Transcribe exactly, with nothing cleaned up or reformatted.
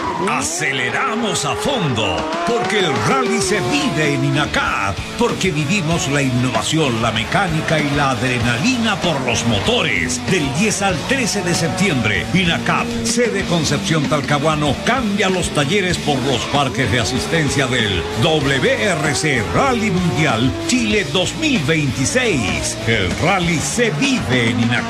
Aceleramos a fondo, porque el rally se vive en Inacap, porque vivimos la innovación, la mecánica y la adrenalina por los motores. Del diez al trece de septiembre, Inacap, sede Concepción Talcahuano, cambia los talleres por los parques de asistencia del W R C Rally Mundial Chile dos mil veintiséis. El rally se vive en Inacap.